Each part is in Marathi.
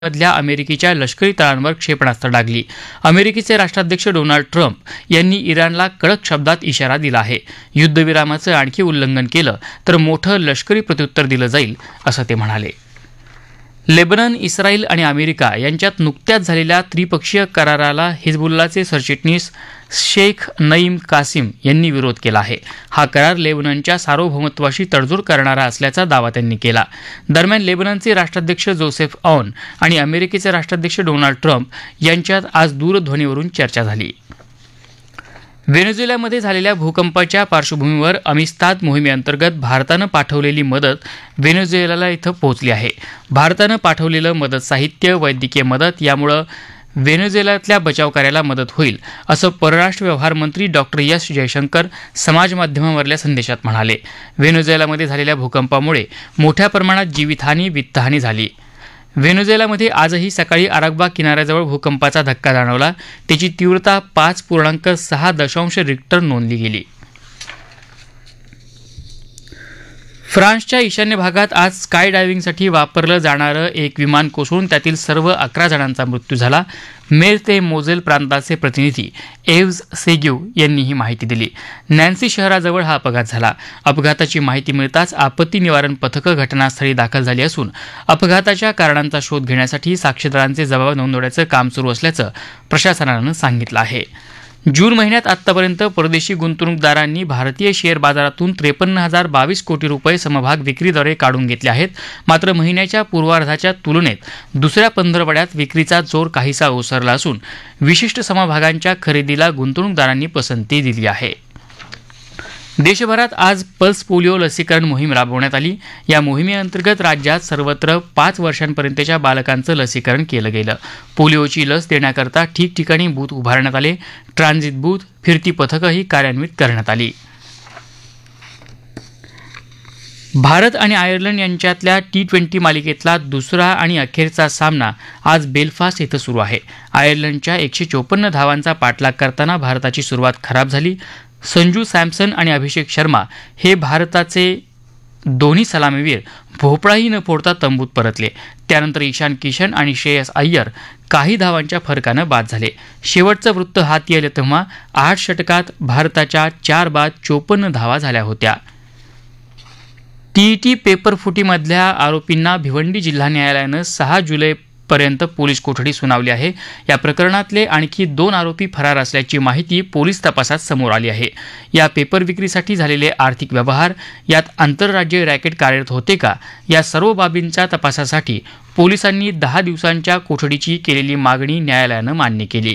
मधल्या अमेरिकेच्या लष्करी तळांवर क्षेपणास्त्र डागली. अमेरिकेचे राष्ट्राध्यक्ष डोनाल्ड ट्रम्प यांनी इराणला कडक शब्दात इशारा दिला आहे. युद्धविरामाचं आणखी उल्लंघन केलं तर मोठं लष्करी प्रत्युत्तर दिलं जाईल असं ते म्हणाले. लेबनन, इस्रायल आणि अमेरिका यांच्यात नुकत्याच झालेल्या त्रिपक्षीय कराराला हिजबुल्लाचे सरचिटणीस शेख नईम कासिम यांनी विरोध केला आहे. हा करार लेबननच्या सार्वभौमत्वाशी तडजोड करणारा असल्याचा दावा त्यांनी केला. दरम्यान लेबननचे राष्ट्राध्यक्ष जोसेफ औन आणि अमेरिकेचे राष्ट्राध्यक्ष डोनाल्ड ट्रम्प यांच्यात आज दूरध्वनीवरून चर्चा झाली. व्हेनेझुएलामध्ये झालेल्या भूकंपाच्या पार्श्वभूमीवर अमिस्ताद मोहिमेअंतर्गत भारतानं पाठवलेली मदत व्हेनेझुएला इथं पोहोचली आहे. भारतानं पाठवलेलं मदत साहित्य, वैद्यकीय मदत यामुळे व्हेनेझुएलातल्या बचावकार्याला मदत होईल असं परराष्ट्र व्यवहार मंत्री डॉक्टर एस जयशंकर समाजमाध्यमावरल्या संदेशात म्हणाले. व्हेनेझुएलामध्ये झालेल्या भूकंपामुळे मोठ्या प्रमाणात जीवितहानी, वित्तहानी झाली. व्हेनेझुएलामध्ये आजही सकाळी अराक्बा किनाऱ्याजवळ भूकंपाचा धक्का जाणवला. त्याची तीव्रता 5.6 रिक्टर नोंदली गेली. फ्रान्सच्या ईशान्य भागात आज स्काय डायव्हिंगसाठी वापरलं जाणारं एक विमान कोसळून त्यातील सर्व 11 जणांचा मृत्यू झाला. मेर ते मोझेल प्रांताचे प्रतिनिधी एव्हज सेग्यू यांनी ही माहिती दिली. नॅन्सी शहराजवळ हा अपघात झाला. अपघाताची माहिती मिळताच आपत्ती निवारण पथकं घटनास्थळी दाखल झाली असून अपघाताच्या कारणांचा शोध घेण्यासाठी साक्षीदारांचे जबाब नोंदवण्याचं काम सुरू असल्याचं प्रशासनानं सांगितलं आहे. जून महिन्यात आतापर्यंत परदेशी गुंतवणूकदारांनी भारतीय शेअर बाजारातून 53,022 कोटी रुपये समभाग विक्रीद्वारे काढून घेतले आहेत. मात्र महिन्याच्या पूर्वार्धाच्या तुलनेत दुसऱ्या पंधरवड्यात विक्रीचा जोर काहीसा ओसरला असून विशिष्ट समभागांच्या खरेदीला गुंतवणूकदारांनी पसंती दिली आहे. देशभरात आज पल्स पोलिओ लसीकरण मोहीम राबवण्यात आली. या मोहिमेअंतर्गत राज्यात सर्वत्र 5 वर्षांपर्यंतच्या बालकांचं लसीकरण केलं गेलं. पोलिओची लस देण्याकरता ठिकठिकाणी बूथ उभारण्यात आले. ट्रान्झिट बूथ, फिरती पथकंही कार्यान्वित करण्यात आली. भारत आणि आयर्लंड यांच्यातल्या T20 मालिकेतला दुसरा आणि अखेरचा सामना आज बेलफास्ट इथं सुरू आहे. आयर्लंडच्या 154 धावांचा पाठलाग करताना भारताची सुरुवात खराब झाली. संजू सॅमसन आणि अभिषेक शर्मा हे भारताचे दोन्ही सलामीवीर भोपळाही न फोडता तंबूत परतले. त्यानंतर ईशान किशन आणि श्रेयस अय्यर काही धावांच्या फरकानं बाद झाले. शेवटचं वृत्त हाती आलं तेव्हा 8 षटकात भारताच्या 4 बाद 54 धावा झाल्या होत्या. टीईटी पेपर फुटीमधल्या आरोपींना भिवंडी जिल्हा न्यायालयानं 6 जुलैपर्यंत पोलीस कोठडी सुनावली आहे. या प्रकरणातले आणखी 2 आरोपी फरार असल्याची माहिती पोलीस तपासात समोर आली आहे. या पेपर विक्रीसाठी झालेले आर्थिक व्यवहार, यात आंतरराज्य रॅकेट कार्यरत होते का, या सर्व बाबींच्या तपासासाठी पोलिसांनी 10 दिवसांच्या कोठडीची केलेली मागणी न्यायालयानं मान्य केली.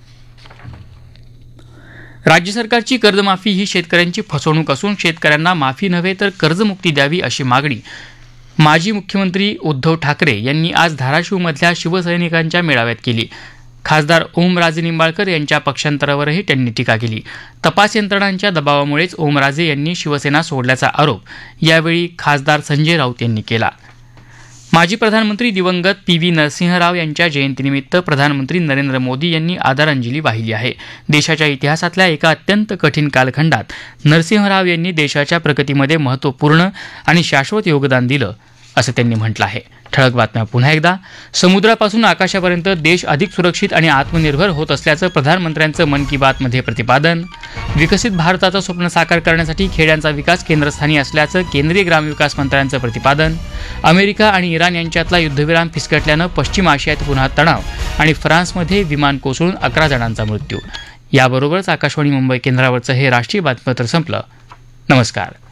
राज्य सरकारची कर्जमाफी ही शेतकऱ्यांची फसवणूक असून शेतकऱ्यांना माफी नव्हे तर कर्जमुक्ती द्यावी अशी मागणी माजी मुख्यमंत्री उद्धव ठाकरे यांनी आज धाराशिवमधल्या शिवसैनिकांच्या मेळाव्यात केली. खासदार ओमराजे निंबाळकर यांच्या पक्षांतरावरही त्यांनी टीका केली. तपास यंत्रणांच्या दबावामुळेच ओमराजे यांनी शिवसेना सोडल्याचा आरोप यावेळी खासदार संजय राऊत यांनी केला. माजी प्रधानमंत्री दिवंगत PV नरसिंहराव यांच्या जयंतीनिमित्त प्रधानमंत्री नरेंद्र मोदी यांनी आदरांजली वाहिली आहे. देशाच्या इतिहासातल्या एका अत्यंत कठीण कालखंडात नरसिंहराव यांनी देशाच्या प्रगतीमध्ये महत्त्वपूर्ण आणि शाश्वत योगदान दिलं असं त्यांनी म्हटलं आहे. ठळक बातम्या पुन्हा एकदा. समुद्रापासून आकाशापर्यंत देश अधिक सुरक्षित आणि आत्मनिर्भर होत असल्याचं प्रधानमंत्र्यांचं मन की बातमध्ये प्रतिपादन. विकसित भारताचं स्वप्न साकार करण्यासाठी खेड्यांचा विकास केंद्रस्थानी असल्याचं केंद्रीय ग्रामविकास मंत्र्यांचं प्रतिपादन. अमेरिका आणि इराण यांच्यातला युद्धविराम फिसकटल्यानं पश्चिम आशियात पुन्हा तणाव आणि फ्रान्समध्ये विमान कोसळून 11 जणांचा मृत्यू. याबरोबरच आकाशवाणी मुंबई केंद्रावरचं हे राष्ट्रीय बातमीपत्र संपलं. नमस्कार.